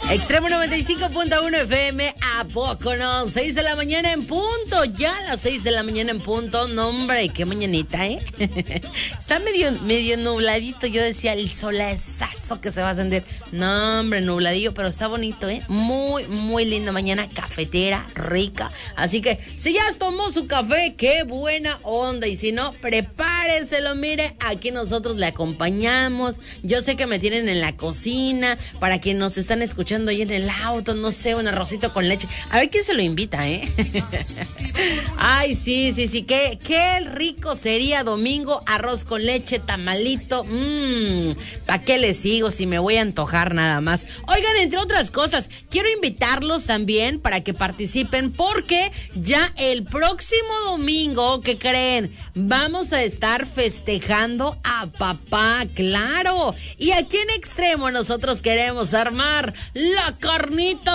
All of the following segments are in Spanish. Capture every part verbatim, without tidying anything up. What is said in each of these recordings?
Extremo noventa y cinco punto uno F M, ¿a poco no? seis de la mañana en punto, ya a las seis de la mañana en punto. No, hombre, qué mañanita, ¿eh? Está medio, medio nubladito. Yo decía, el solezazo que se va a ascender. No, hombre, nubladillo, pero está bonito, ¿eh? Muy, muy linda mañana, cafetera, rica. Así que, si ya tomó su café, qué buena onda. Y si no, prepárenselo, mire, aquí nosotros le acompañamos. Yo sé que me tienen en la cocina, para quienes nos están escuchando ahí en el auto, no sé, un arrocito con leche. A ver quién se lo invita, ¿eh? Ay, sí, sí, sí, qué, qué rico sería domingo, arroz con leche, tamalito. Mmm, ¿para qué les sigo si me voy a antojar nada más? Oigan, entre otras cosas, quiero invitarlos también para que participen, porque ya el próximo domingo, ¿qué creen? Vamos a estar festejando a papá, claro. Y aquí en Extremo nosotros queremos armar la carnita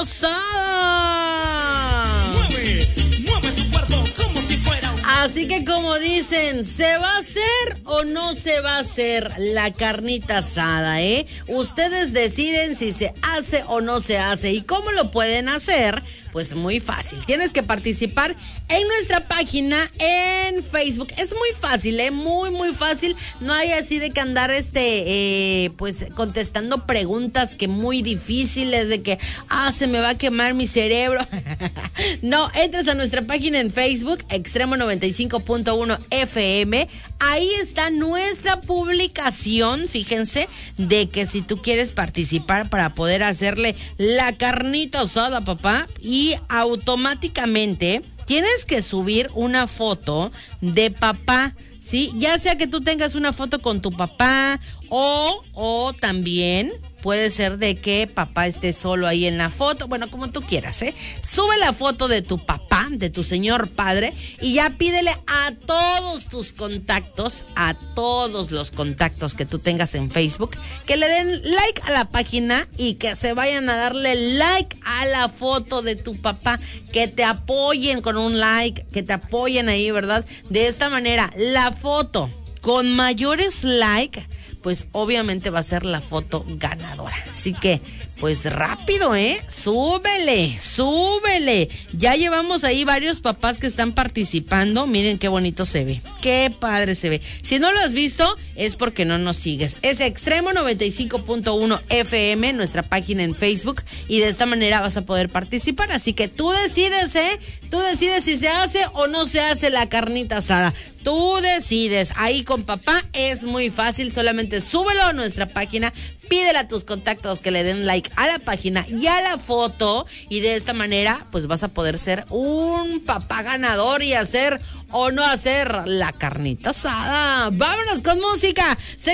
asada. Mueve, mueve tu cuerpo como si fuera un... Así que como dicen, ¿se va a hacer o no se va a hacer la carnita asada, eh? Ustedes deciden si se hace o no se hace. ¿Y cómo lo pueden hacer? Pues muy fácil. Tienes que participar en nuestra página en Facebook. Es muy fácil, ¿eh? Muy, muy fácil. No hay así de que andar este, eh, pues contestando preguntas que muy difíciles de que, ah, se me va a quemar mi cerebro. No, entres a nuestra página en Facebook, Extremo noventa y cinco punto uno F M. Ahí está nuestra publicación, fíjense, de que si tú quieres participar para poder hacerle la carnita asada, papá, y automáticamente tienes que subir una foto de papá, ¿sí? Ya sea que tú tengas una foto con tu papá o, o también puede ser de que papá esté solo ahí en la foto. Bueno, como tú quieras, ¿eh? Sube la foto de tu papá, de tu señor padre, y ya pídele a todos tus contactos, a todos los contactos que tú tengas en Facebook, que le den like a la página y que se vayan a darle like a la foto de tu papá, que te apoyen con un like, que te apoyen ahí, ¿verdad? De esta manera, la foto con mayores likes, pues obviamente va a ser la foto ganadora. Así que, pues rápido, ¿eh? Súbele, súbele. Ya llevamos ahí varios papás que están participando. Miren qué bonito se ve. Qué padre se ve. Si no lo has visto, es porque no nos sigues. Es Extremo noventa y cinco punto uno F M, nuestra página en Facebook. Y de esta manera vas a poder participar. Así que tú decides, ¿eh? Tú decides si se hace o no se hace la carnita asada. Tú decides. Ahí con papá es muy fácil. Solamente súbelo a nuestra página. Pídele a tus contactos que le den like a la página y a la foto. Y de esta manera, pues vas a poder ser un papá ganador y hacer o no hacer la carnita asada. ¡Vámonos con música!